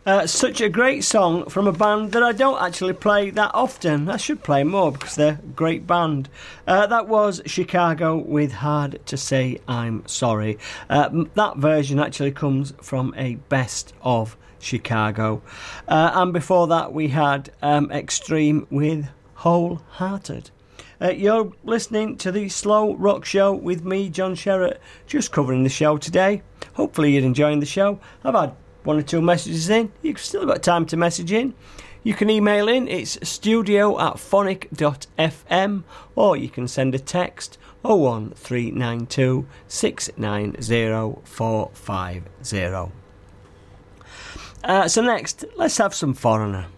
Such a great song from a band that I don't actually play that often. I should play more because they're a great band. That was Chicago with Hard to Say I'm Sorry. That version actually comes from a best of Chicago. And before that we had Extreme with Wholehearted. You're listening to the Slow Rock Show with me, John Sherratt, just covering the show today. Hopefully you're enjoying the show. I've had one or two messages in. You've still got time to message in. You can email in. It's studio@phonic.fm, or you can send a text 01392 690 450. So next, let's have some Foreigner.